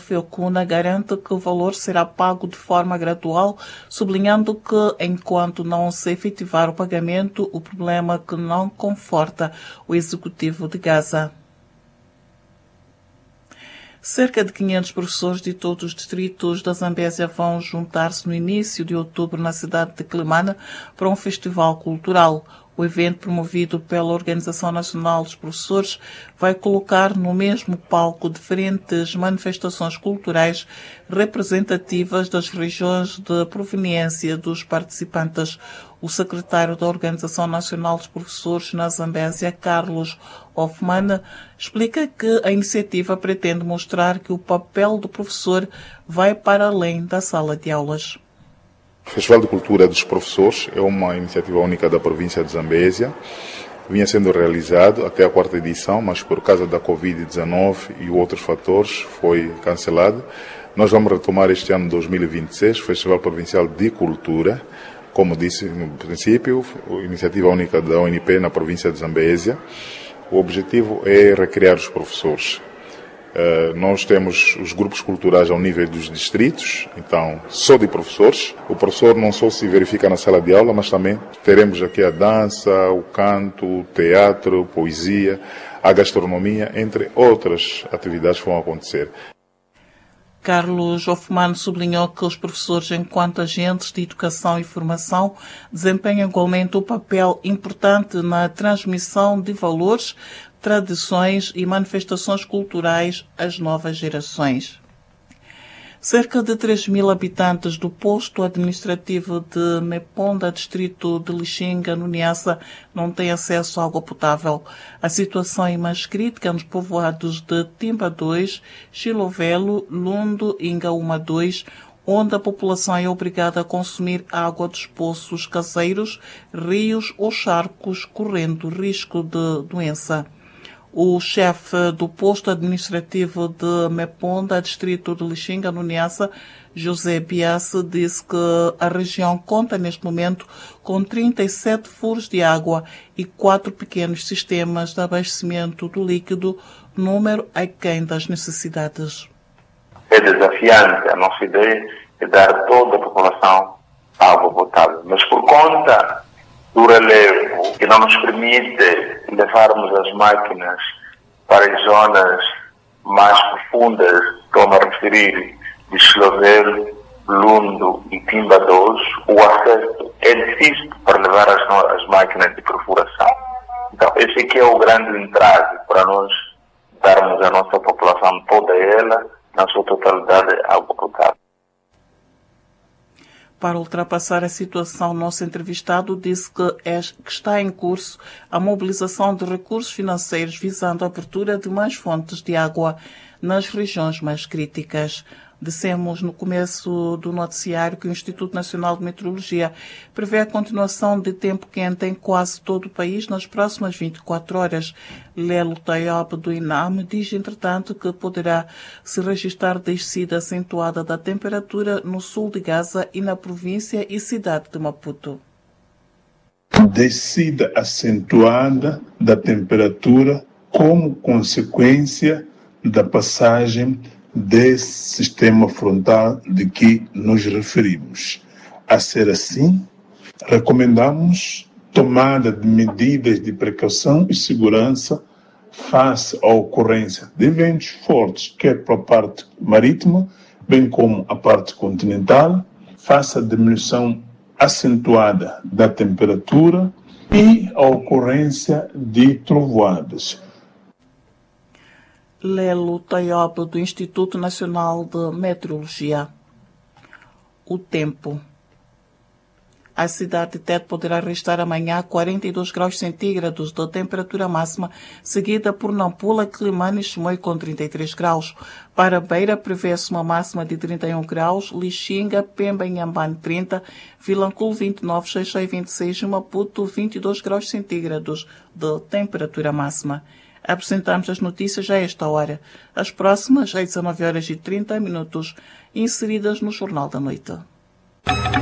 Feocuna garante que o valor será pago de forma gradual, sublinhando que, enquanto não se efetivar o pagamento, o problema que não conforta o executivo de Gaza. Cerca de 500 professores de todos os distritos da Zambésia vão juntar-se no início de outubro na cidade de Quelimane para um festival cultural. O evento, promovido pela Organização Nacional dos Professores, vai colocar no mesmo palco diferentes manifestações culturais representativas das regiões de proveniência dos participantes. O secretário da Organização Nacional dos Professores na Zambésia, Carlos Hoffmann, explica que a iniciativa pretende mostrar que o papel do professor vai para além da sala de aulas. O Festival de Cultura dos Professores é uma iniciativa única da província de Zambésia. Vinha sendo realizado até a 4ª edição, mas por causa da Covid-19 e outros fatores foi cancelado. Nós vamos retomar este ano 2026, o Festival Provincial de Cultura. Como disse no princípio, iniciativa única da ONP na província de Zambésia. O objetivo é recriar os professores. Nós temos os grupos culturais ao nível dos distritos, então só de professores. O professor não só se verifica na sala de aula, mas também teremos aqui a dança, o canto, o teatro, poesia, a gastronomia, entre outras atividades que vão acontecer. Carlos Hoffmann sublinhou que os professores, enquanto agentes de educação e formação, desempenham igualmente um papel importante na transmissão de valores, tradições e manifestações culturais às novas gerações. Cerca de 3.000 habitantes do posto administrativo de Meponda, distrito de Lixinga, no Niassa, não têm acesso à água potável. A situação é mais crítica nos povoados de Timba 2, Chilovelo, Lundo e Ingaúma 2, onde a população é obrigada a consumir água dos poços caseiros, rios ou charcos, correndo risco de doença. O chefe do posto administrativo de Meponda, distrito de Lixinga, no Niassa, José Biasse, disse que a região conta neste momento com 37 furos de água e 4 pequenos sistemas de abastecimento do líquido, número aquém das necessidades. É desafiante. A nossa ideia é dar a toda a população água potável, mas por conta do relevo que não nos permite levarmos as máquinas para as zonas mais profundas, estou-me a referir de Chilovelo, Lundo e Timba 2, o acesso é difícil para levar as máquinas de perfuração. Então, esse aqui é o grande entrave para nós darmos à nossa população toda ela, na sua totalidade, água potável. Para ultrapassar a situação, o nosso entrevistado disse que está em curso a mobilização de recursos financeiros visando a abertura de mais fontes de água nas regiões mais críticas. Dissemos no começo do noticiário que o Instituto Nacional de Meteorologia prevê a continuação de tempo quente em quase todo o país nas próximas 24 horas. Lelo Tayob, do INAM, diz, entretanto, que poderá se registrar descida acentuada da temperatura no sul de Gaza e na província e cidade de Maputo. Descida acentuada da temperatura como consequência da passagem desse sistema frontal de que nos referimos. A ser assim, recomendamos tomada de medidas de precaução e segurança face à ocorrência de ventos fortes, quer para a parte marítima, bem como a parte continental, face à diminuição acentuada da temperatura e à ocorrência de trovoadas. Lelo Tayob, do Instituto Nacional de Meteorologia. O tempo. A cidade de Tete poderá registrar amanhã 42 graus centígrados de temperatura máxima, seguida por Nampula, Quelimane e Chimoio com 33 graus. Para Beira, prevê-se uma máxima de 31 graus, Lixinga, Pemba e Inhambane 30, Vilanculo 29, Xai-Xai 26 e Maputo 22 graus centígrados de temperatura máxima. Apresentamos as notícias a esta hora. As próximas às 19h30, inseridas no Jornal da Noite.